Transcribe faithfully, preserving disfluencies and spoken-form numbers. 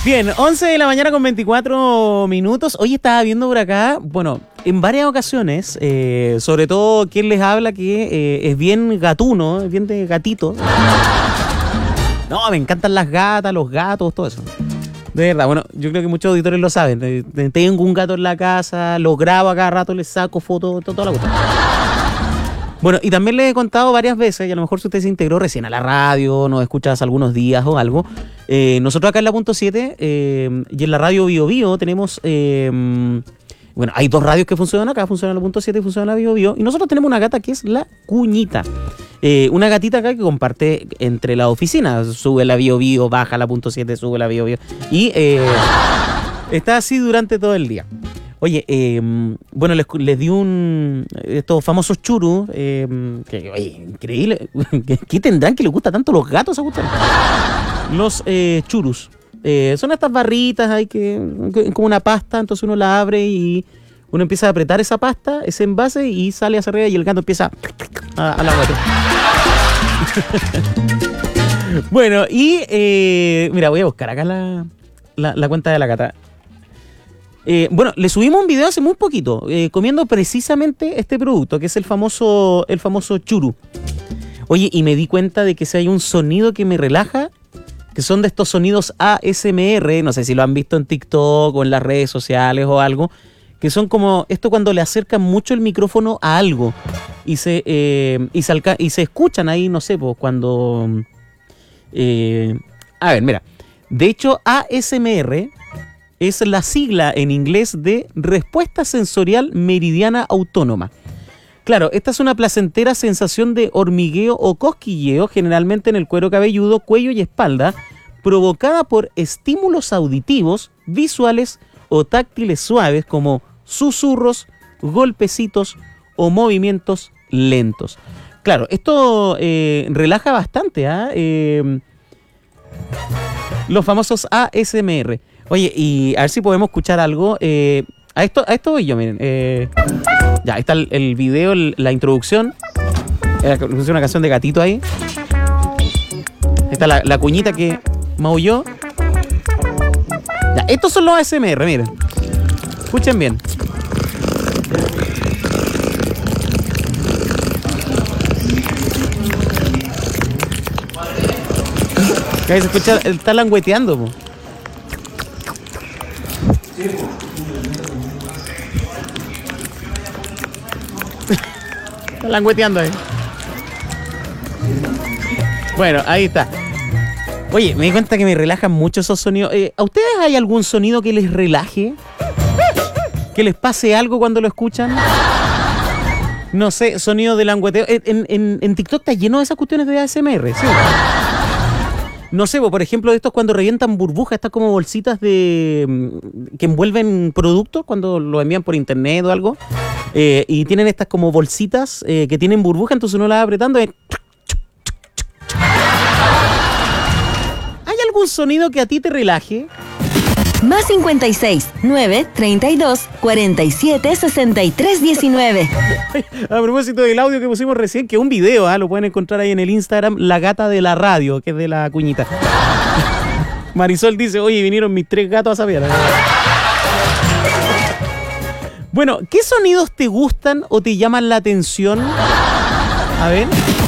Bien, once de la mañana con veinticuatro minutos. Hoy estaba viendo por acá, bueno, en varias ocasiones, eh, sobre todo quien les habla que eh, es bien gatuno, es bien de gatito. No, me encantan las gatas, los gatos, todo eso. De verdad, bueno, yo creo que muchos auditores lo saben. Tengo un gato en la casa, lo grabo a cada rato, le saco fotos, toda la cosa. Bueno, y también les he contado varias veces, y a lo mejor si usted se integró recién a la radio, nos escuchas algunos días o algo, eh, nosotros acá en la punto siete eh, y en la radio Bio Bio tenemos, eh, bueno, hay dos radios que funcionan acá, funciona la punto siete y funciona la Bio Bio, y nosotros tenemos una gata que es la Cuñita. Eh, una gatita acá que comparte entre las oficinas, sube la Bio Bio, baja la punto siete, sube la Bio Bio, y eh, está así durante todo el día. Oye, eh, bueno, les, les di un... estos famosos churus, eh, que, oye, increíble. ¿Qué tendrán que les gusta tanto los gatos? Los eh, churus. Eh, son estas barritas ahí que, que como una pasta, entonces uno la abre y uno empieza a apretar esa pasta, ese envase, y sale hacia arriba y el gato empieza a, a la guata. Bueno, y eh, mira, voy a buscar acá la, la, la cuenta de la gata. Eh, bueno, le subimos un video hace muy poquito, eh, comiendo precisamente este producto, que es el famoso, el famoso churu. Oye, y me di cuenta de que si hay un sonido que me relaja, que son de estos sonidos A S M R, no sé si lo han visto en TikTok o en las redes sociales o algo, que son como esto cuando le acercan mucho el micrófono a algo y se, eh, y se, alca- y se escuchan ahí, no sé, pues cuando... Eh, a ver, mira, de hecho A S M R... es la sigla en inglés de Respuesta Sensorial Meridiana Autónoma. Claro, esta es una placentera sensación de hormigueo o cosquilleo, generalmente en el cuero cabelludo, cuello y espalda, provocada por estímulos auditivos, visuales o táctiles suaves como susurros, golpecitos o movimientos lentos. Claro, esto eh, relaja bastante, ¿ah? ¿eh? Eh, los famosos A S M R. Oye, y a ver si podemos escuchar algo. Eh, a esto a esto voy yo, miren. Eh, ya, ahí está el, el video, el, la introducción. Eh, una canción de gatito ahí. Ahí está la, la cuñita que maulló. Ya, estos son los A S M R, miren. Escuchen bien. Ahí se escucha, está langueteando, po. Está langueteando ahí. Bueno, ahí está. Oye, me di cuenta que me relajan mucho esos sonidos. Eh, ¿A ustedes hay algún sonido que les relaje? ¿Que les pase algo cuando lo escuchan? No sé, sonido de langueteo. En, en, en TikTok está lleno de esas cuestiones de A S M R, ¿sí? No sé, por ejemplo, de estos cuando revientan burbujas, estas como bolsitas de que envuelven productos cuando lo envían por internet o algo, eh, y tienen estas como bolsitas eh, que tienen burbujas, entonces uno las va apretando. Y... ¿Hay algún sonido que a ti te relaje? Más cincuenta y seis, nueve, treinta y dos, cuarenta y siete, sesenta y tres, diecinueve. A propósito del audio que pusimos recién, que es un video, ¿eh? Lo pueden encontrar ahí en el Instagram, La Gata de la Radio, que es de la Cuñita. Marisol dice, oye, vinieron mis tres gatos a saber. Bueno, ¿qué sonidos te gustan o te llaman la atención? A ver...